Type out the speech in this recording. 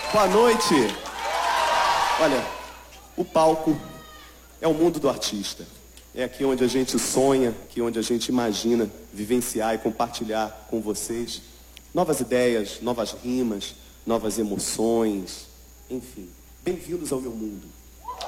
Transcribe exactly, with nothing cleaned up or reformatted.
Boa noite. Olha, o palco é o mundo do artista. É aqui onde a gente sonha, aqui onde a gente imagina vivenciar e compartilhar com vocês novas ideias, novas rimas, novas emoções, enfim. Bem-vindos ao meu mundo.